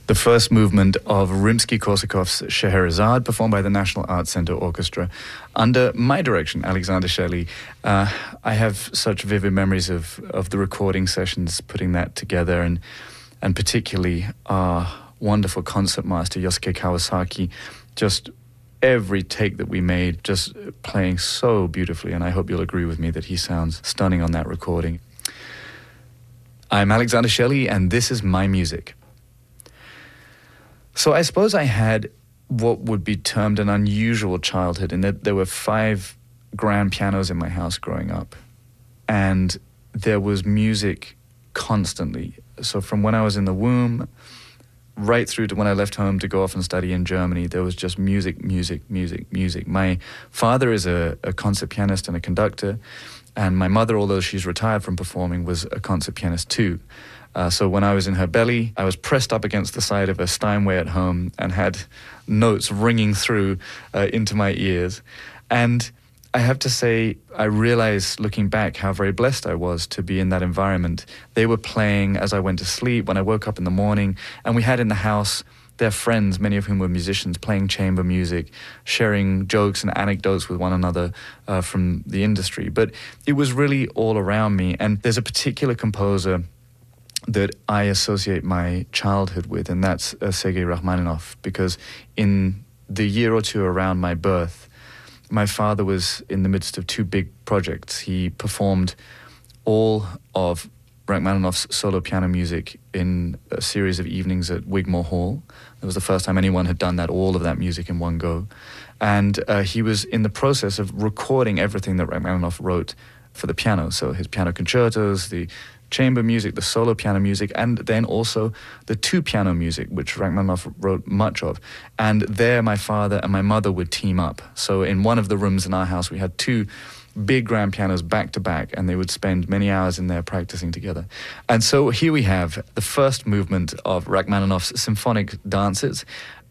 The first movement of Rimsky-Korsakov's Scheherazade, performed by the National Arts Center Orchestra under my direction, Alexander Shelley. I have such vivid memories of the recording sessions, putting that together, and particularly our wonderful concertmaster, Yosuke Kawasaki, just every take that we made, just playing so beautifully, and I hope you'll agree with me that he sounds stunning on that recording. I'm Alexander Shelley, and this is my music. So I suppose I had what would be termed an unusual childhood, in that there were 5 grand pianos in my house growing up, and there was music constantly. So from when I was in the womb right through to when I left home to go off and study in Germany, there was just music, music, music, music. My father is a concert pianist and a conductor, and my mother, although she's retired from performing, was a concert pianist too. So when I was in her belly, I was pressed up against the side of a Steinway at home and had notes ringing through into my ears. And I have to say, I realized looking back how very blessed I was to be in that environment. They were playing as I went to sleep, when I woke up in the morning, and we had in the house their friends, many of whom were musicians, playing chamber music, sharing jokes and anecdotes with one another from the industry. But it was really all around me. And there's a particular composer that I associate my childhood with, and that's Sergei Rachmaninoff, because in the year or two around my birth, my father was in the midst of 2 big projects. He performed all of Rachmaninoff's solo piano music in a series of evenings at Wigmore Hall. It was the first time anyone had done that, all of that music in one go. And he was in the process of recording everything that Rachmaninoff wrote for the piano. So his piano concertos, the chamber music, the solo piano music, and then also the 2 piano music, which Rachmaninoff wrote much of. And there my father and my mother would team up. So in one of the rooms in our house, we had 2 big grand pianos back to back, and they would spend many hours in there practicing together. And so here we have the first movement of Rachmaninoff's symphonic dances,